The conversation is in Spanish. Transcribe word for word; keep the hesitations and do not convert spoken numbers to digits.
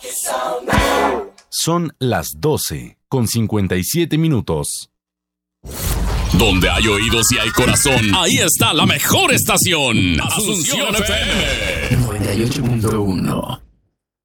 Son las doce con cincuenta y siete minutos. Donde hay oídos y hay corazón, ahí está la mejor estación. Asunción F M noventa y ocho punto uno.